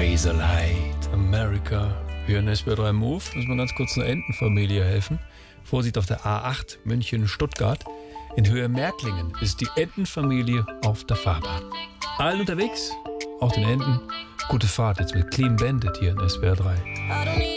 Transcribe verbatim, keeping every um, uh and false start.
Razorlight America. Wir hören S W R drei Move. Müssen wir ganz kurz einer Entenfamilie helfen. Vorsicht auf der A acht München-Stuttgart. In Höhe Märklingen ist die Entenfamilie auf der Fahrbahn. Allen unterwegs, auch den Enten. Gute Fahrt jetzt mit Clean Bandit hier in S W R drei.